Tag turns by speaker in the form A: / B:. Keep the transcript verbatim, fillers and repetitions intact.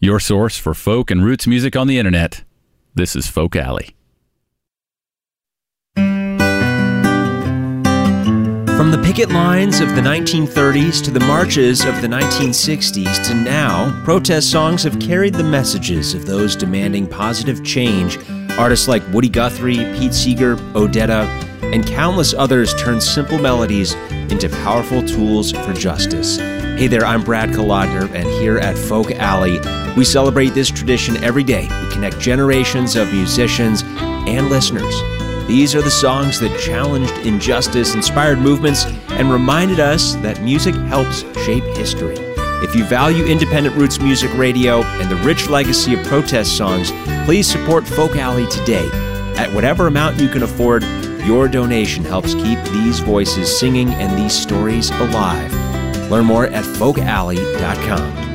A: your source for folk and roots music on the internet. This is Folk Alley.
B: From the picket lines of the nineteen thirties to the marches of the nineteen sixties to now, protest songs have carried the messages of those demanding positive change. Artists like Woody Guthrie, Pete Seeger, Odetta, and countless others turn simple melodies into powerful tools for justice. Hey there, I'm Brad Kolodner, and here at Folk Alley, we celebrate this tradition every day. We connect generations of musicians and listeners. These are the songs that challenged injustice, inspired movements, and reminded us that music helps shape history. If you value independent roots music radio and the rich legacy of protest songs, please support Folk Alley today. At whatever amount you can afford, your donation helps keep these voices singing and these stories alive. Learn more at folk alley dot com.